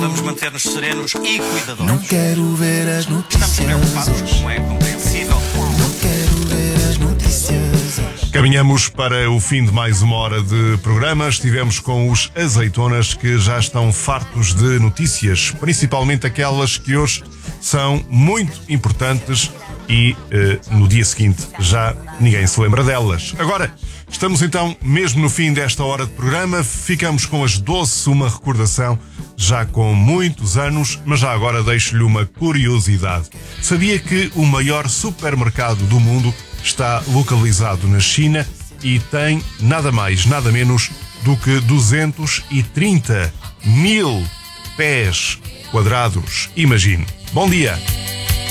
Vamos manter-nos serenos e cuidadosos. Não quero ver as Estamos notícias preocupados, hoje. como é compreensível. Não quero ver as notícias hoje. Caminhamos para o fim de mais uma hora de programa. Estivemos com os azeitonas que já estão fartos de notícias, principalmente aquelas que hoje são muito importantes e no dia seguinte já ninguém se lembra delas. Agora, estamos então mesmo no fim desta hora de programa. Ficamos com as doces, uma recordação já com muitos anos, mas já agora deixo-lhe uma curiosidade. Sabia que o maior supermercado do mundo está localizado na China e tem nada mais, nada menos do que 230 mil pés quadrados? Imagine. Bom dia!